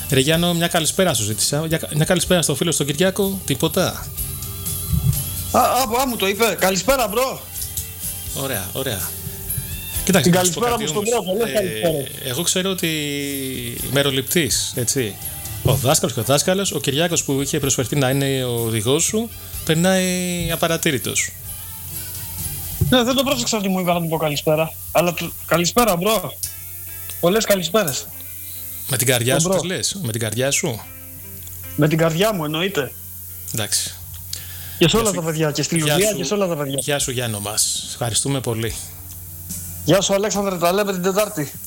Ρε Γιάννο, μια καλησπέρα σου ζήτησα. Μια καλησπέρα στο φίλο στον Κυριάκο, τίποτα. Μου το είπε. Καλησπέρα, μπρο. Ωραία, ωραία. Κοίταξε, την καλησπέρα μου στον μπρο, εγώ ξέρω ότι μεροληπτής, έτσι. Ο δάσκαλος και ο δάσκαλος, ο Κυριάκος που είχε προσφερθεί να είναι ο οδηγός σου, περνάει απαρατήρητος. Ναι, δεν το πρόσεξα ότι μου είπα να του πω καλησπέρα. Αλλά καλησπέρα, μπρο. Πολλές καλησπέρες. Με την καρδιά σου, λες, με την καρδιά σου. Με την καρδιά μου, εννοείται. Εντάξει. Και σε όλα τα παιδιά, και στη Λουδία και σε όλα τα παιδιά. Γεια σου Γιάννο μας, ευχαριστούμε πολύ. Γεια σου Αλέξανδρε, τα λέμε την Τετάρτη.